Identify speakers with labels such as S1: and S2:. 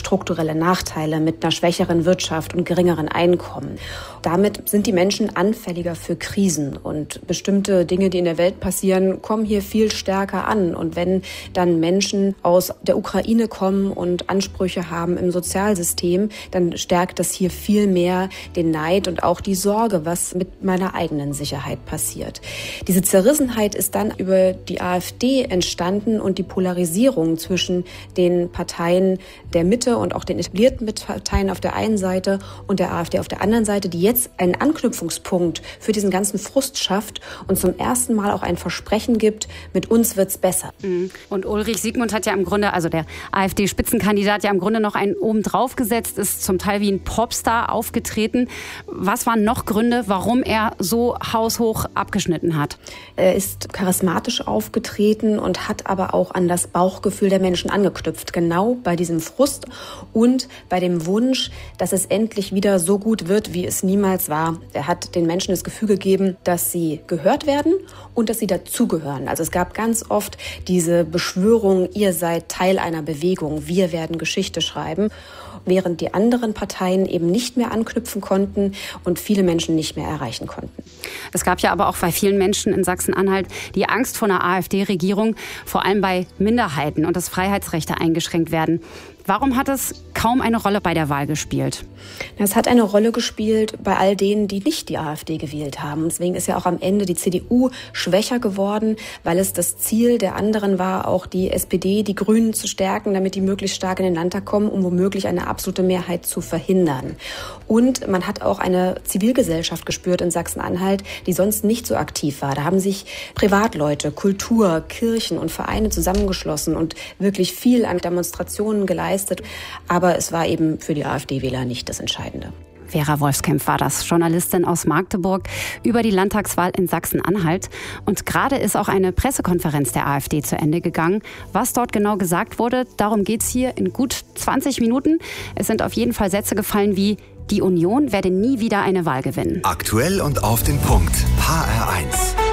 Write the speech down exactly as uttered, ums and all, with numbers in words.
S1: strukturelle Nachteile mit einer schwächeren Wirtschaft und geringeren Einkommen. Damit sind die Menschen anfälliger für Krisen und bestimmte Dinge, die in der Welt passieren, kommen hier viel stärker an. Und wenn dann Menschen aus der Ukraine kommen und Ansprüche haben im Sozialsystem, dann stärkt das hier viel mehr den Neid und auch die Sorge, was mit meiner eigenen Sicherheit passiert. Diese Zerrissenheit ist dann über die AfD entstanden und die Polarisierung zwischen den Parteien der Mitte und auch den etablierten Parteien auf der einen Seite und der AfD auf der anderen Seite, die jetzt einen Anknüpfungspunkt für diesen ganzen Frust schafft und zum ersten Mal auch ein Versprechen gibt, mit uns wird's besser.
S2: Und Ulrich Siegmund hat ja im Grunde, also der AfD-Spitzenkandidat, ja im Grunde noch einen oben drauf gesetzt, ist zum Teil wie ein Popstar aufgetreten. Was waren noch Gründe, warum er so haushoch abgeschnitten hat?
S1: Er ist charismatisch aufgetreten und hat aber auch an das Bauchgefühl der Menschen angeknüpft. Genau bei diesem Frust und bei dem Wunsch, dass es endlich wieder so gut wird, wie es niemals war. Er hat den Menschen das Gefühl gegeben, dass sie gehört werden und dass sie dazugehören. Also es gab ganz oft diese Beschwörung, ihr seid Teil einer Bewegung, wir werden Geschichte schreiben, während die anderen Parteien eben nicht mehr anknüpfen konnten und viele Menschen nicht mehr erreichen konnten.
S2: Es gab ja aber auch bei vielen Menschen in Sachsen-Anhalt die Angst vor einer AfD-Regierung, vor allem bei Minderheiten und dass Freiheitsrechte eingeschränkt werden. Warum hat es kaum eine Rolle bei der Wahl gespielt?
S1: Es hat eine Rolle gespielt bei all denen, die nicht die AfD gewählt haben. Deswegen ist ja auch am Ende die C D U schwächer geworden, weil es das Ziel der anderen war, auch die S P D, die Grünen zu stärken, damit die möglichst stark in den Landtag kommen, um womöglich eine absolute Mehrheit zu verhindern. Und man hat auch eine Zivilgesellschaft gespürt in Sachsen-Anhalt, die sonst nicht so aktiv war. Da haben sich Privatleute, Kultur, Kirchen und Vereine zusammengeschlossen und wirklich viel an Demonstrationen geleistet. Aber es war eben für die AfD-Wähler nicht das Entscheidende.
S2: Vera Wolfskämpf war das, Journalistin aus Magdeburg, über die Landtagswahl in Sachsen-Anhalt. Und gerade ist auch eine Pressekonferenz der AfD zu Ende gegangen. Was dort genau gesagt wurde, darum geht's hier in gut zwanzig Minuten. Es sind auf jeden Fall Sätze gefallen wie: Die Union werde nie wieder eine Wahl gewinnen.
S3: Aktuell und auf den Punkt. H R eins.